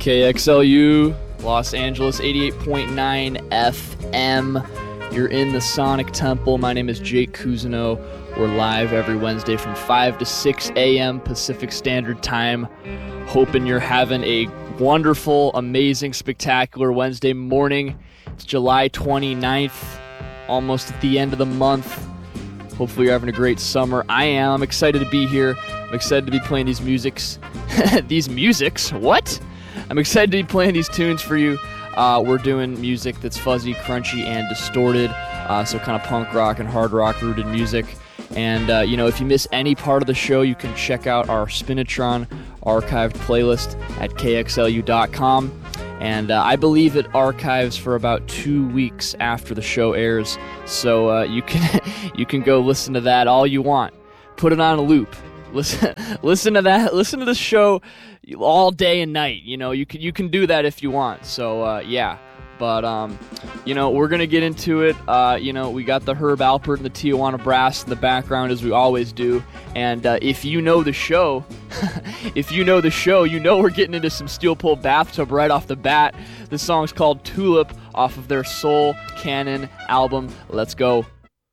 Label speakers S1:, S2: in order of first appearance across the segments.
S1: KXLU, Los Angeles, 88.9 FM. You're in the Sonic Temple. My name is Jake Cousineau. We're live every Wednesday from 5 to 6 a.m. Pacific Standard Time. Hoping you're having a wonderful, amazing, spectacular Wednesday morning. It's July 29th, almost at the end of the month. Hopefully you're having a great summer. I am. I'm excited to be here. I'm excited to be playing these musics. These musics? What? I'm excited to be playing these tunes for you. We're doing music that's fuzzy, crunchy, and distorted. So kind of punk rock and hard rock rooted music. And, if you miss any part of the show, you can check out our Spinitron archived playlist at kxlu.com. And I believe it archives for about 2 weeks after the show airs. So you can go listen to that all you want. Put it on a loop. Listen to that. Listen to the show all day and night. You can do that if you want. So yeah. But we're gonna get into it. We got the Herb Alpert and the Tijuana Brass in the background as we always do. And if you know the show, we're getting into some Steel Pole Bathtub right off the bat. The song's called Tulip off of their Soul Cannon album. Let's go.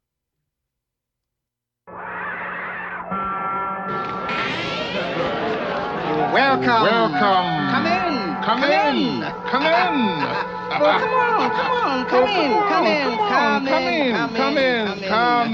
S2: Welcome.
S3: Come in. Come in. Come in.
S2: Come on. Come in.